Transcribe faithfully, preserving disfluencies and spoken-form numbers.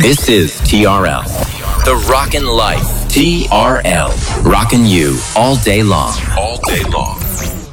This is T R L. The Rockin' Life. T R L. Rockin' you all day long. All day long.